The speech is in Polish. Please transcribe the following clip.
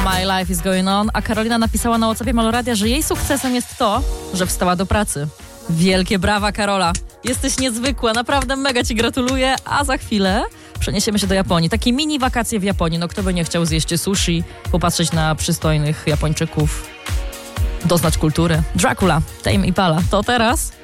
My Life is Going On, a Karolina napisała na WhatsAppie Maloradia, że jej sukcesem jest to, że wstała do pracy. Wielkie brawa, Karola. Jesteś niezwykła, naprawdę mega ci gratuluję, a za chwilę przeniesiemy się do Japonii. Takie mini wakacje w Japonii. No kto by nie chciał zjeść sushi, popatrzeć na przystojnych Japończyków, doznać kultury. Dracula, Tame Impala. To teraz...